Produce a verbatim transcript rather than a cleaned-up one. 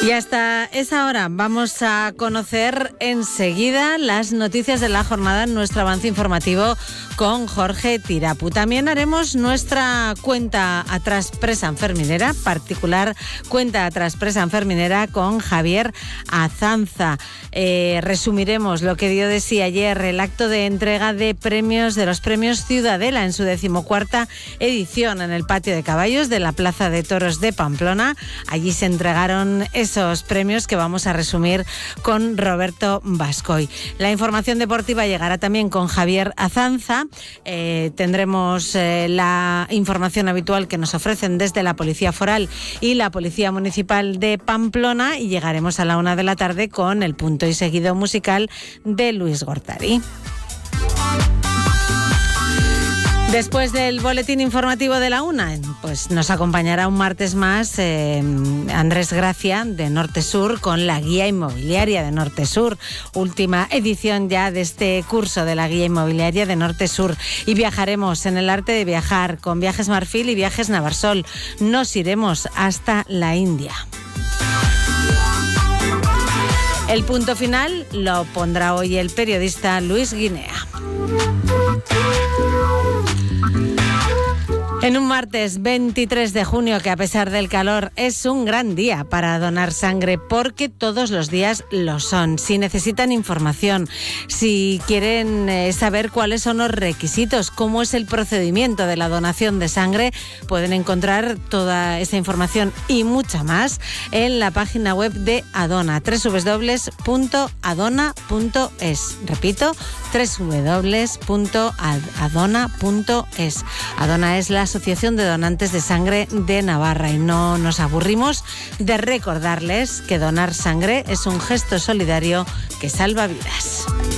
Y hasta esa hora vamos a conocer enseguida las noticias de la jornada en nuestro avance informativo con Jorge Tirapu. También haremos nuestra cuenta atrás presanferminera, particular cuenta atrás presanferminera con Javier Azanza. Eh, resumiremos lo que dio de sí ayer el acto de entrega de premios de los premios Ciudadela en su decimocuarta edición en el patio de caballos de la Plaza de Toros de Pamplona. Allí se entregaron esos premios que vamos a resumir con Roberto Bascoy. La información deportiva llegará también con Javier Azanza. Eh, tendremos eh, la información habitual que nos ofrecen desde la Policía Foral y la Policía Municipal de Pamplona y llegaremos a la una de la tarde con el punto y seguido musical de Luis Gortari. Después del boletín informativo de la una, pues nos acompañará un martes más eh, Andrés Gracia de Norte Sur con la guía inmobiliaria de Norte Sur, última edición ya de este curso de la guía inmobiliaria de Norte Sur. Y viajaremos en el arte de viajar con Viajes Marfil y Viajes Navarsol. Nos iremos hasta la India. El punto final lo pondrá hoy el periodista Luis Guinea. En un martes veintitrés de junio, que a pesar del calor es un gran día para donar sangre, porque todos los días lo son. Si necesitan información, si quieren eh, saber cuáles son los requisitos, cómo es el procedimiento de la donación de sangre, pueden encontrar toda esa información y mucha más en la página web de Adona, doble u doble u doble u punto adona punto es. Repito, doble u doble u doble u punto adona punto es. Adona es la Asociación de Donantes de Sangre de Navarra y no nos aburrimos de recordarles que donar sangre es un gesto solidario que salva vidas.